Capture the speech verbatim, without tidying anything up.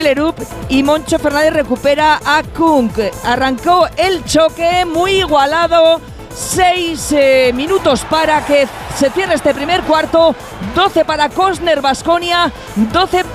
Lerup y Moncho Fernández recupera a Kunk. Arrancó el choque muy igualado. Seis eh, minutos para que se cierre este primer cuarto. doce para Cosner Baskonia, doce